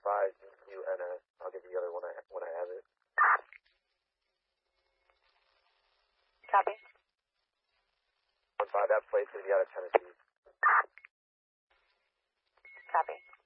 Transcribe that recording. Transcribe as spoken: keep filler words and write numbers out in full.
five D Q N S. I'll give you the other one I, when I have it. Copy. one five, that plate's going to be out of Tennessee. Copy.